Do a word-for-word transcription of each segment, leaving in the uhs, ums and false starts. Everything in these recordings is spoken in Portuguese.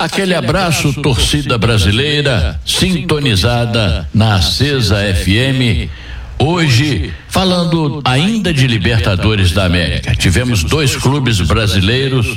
Aquele abraço, torcida brasileira, sintonizada na Acesa F M. Hoje, falando ainda de Libertadores da América, tivemos dois clubes brasileiros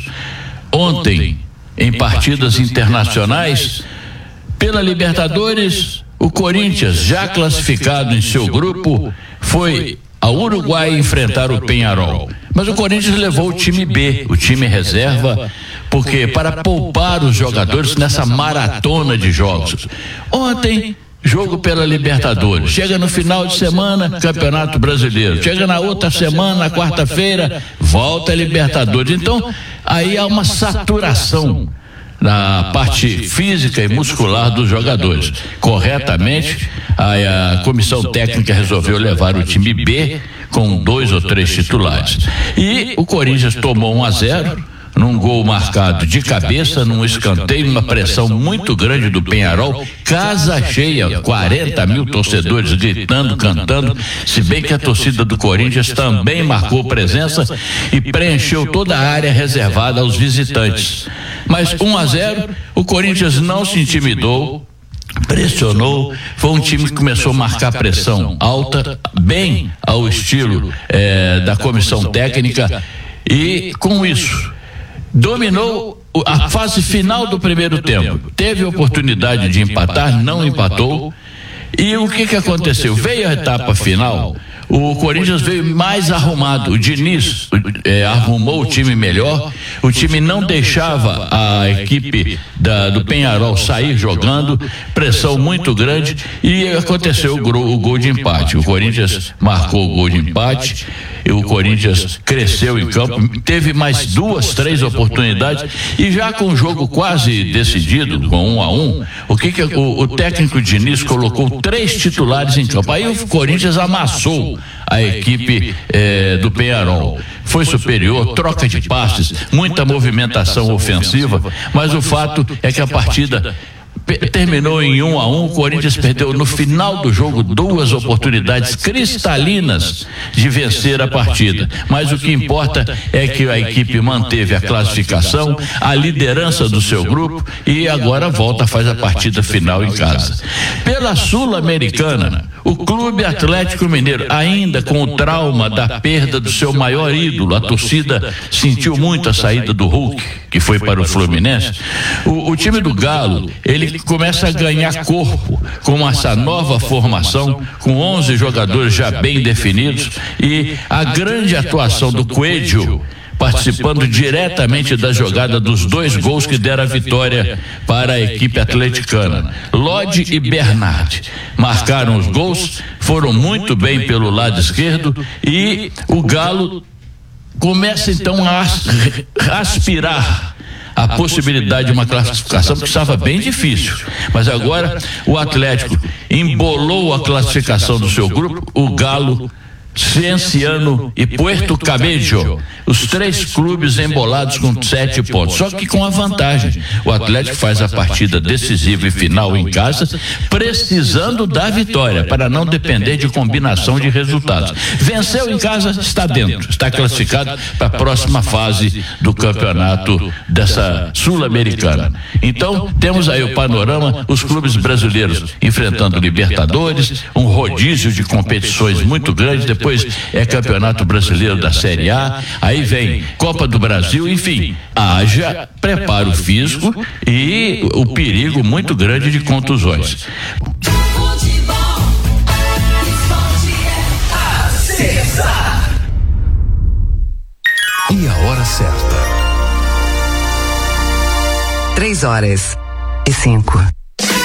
ontem em partidas internacionais. Pela Libertadores, o Corinthians, já classificado em seu grupo, foi ao Uruguai enfrentar o Peñarol. Mas o Corinthians levou o time B, o time reserva, porque para poupar os jogadores nessa maratona de jogos. Ontem, jogo pela Libertadores. Chega no final de semana, Campeonato Brasileiro. Chega na outra semana, na quarta-feira, volta a Libertadores. Então, aí há uma saturação na parte física e muscular dos jogadores. Corretamente, a, a comissão técnica resolveu levar o time B com dois ou três titulares. E o Corinthians tomou um a zero num gol marcado de cabeça, num escanteio, uma pressão muito grande do Peñarol, casa cheia, quarenta mil torcedores gritando, cantando, se bem que a torcida do Corinthians também marcou presença e preencheu toda a área reservada aos visitantes. Mas um a zero, o Corinthians não se intimidou, pressionou, foi um time que começou a marcar pressão alta, bem ao estilo eh, da comissão técnica, e com isso dominou a fase final do primeiro tempo. Teve oportunidade de empatar, não empatou. E o que que aconteceu? Veio a etapa final, o Corinthians veio mais arrumado. O Diniz é, arrumou o time melhor. O time não deixava a equipe da, do Peñarol sair jogando, pressão muito grande, e aconteceu o gol, o gol de empate. O Corinthians marcou o gol de empate. E o Corinthians cresceu em campo, teve mais duas, três oportunidades, e já com o jogo quase decidido, com um a um, o que que o, o técnico Diniz colocou três titulares em campo. Aí o Corinthians amassou a equipe eh, do Peñarol. Foi superior, troca de passes, muita movimentação ofensiva, mas o fato é que a partida terminou em um a um. O Corinthians perdeu no final do jogo duas oportunidades cristalinas de vencer a partida, mas o que importa é que a equipe manteve a classificação, a liderança do seu grupo, e agora volta, faz a partida final em casa. Pela Sul-Americana, o Clube Atlético Mineiro, ainda com o trauma da perda do seu maior ídolo, a torcida sentiu muito a saída do Hulk, que foi para o Fluminense. O, o time do Galo, ele começa a ganhar corpo com essa nova formação, com onze jogadores já bem definidos, e a grande atuação do Coelho, participando diretamente da jogada dos dois gols que deram a vitória para a equipe atleticana. Lodi e Bernard marcaram os gols, foram muito bem pelo lado esquerdo, e o Galo começa então a aspirar a possibilidade de uma classificação que estava bem difícil, mas agora o Atlético embolou a classificação do seu grupo. O Galo, Cienciano e Puerto Cabello, os três clubes embolados com sete pontos, só que com a vantagem. O Atlético faz a partida decisiva e final em casa, precisando da vitória, para não depender de combinação de resultados. Venceu em casa, está dentro, está classificado para a próxima fase do campeonato dessa Sul-Americana. Então, temos aí o panorama, os clubes brasileiros enfrentando Libertadores, um rodízio de competições muito grande. Depois Depois é Campeonato Brasileiro da Série A, aí vem Copa do Brasil, enfim, haja preparo físico e o perigo muito grande de contusões. E a hora certa? Três horas e cinco.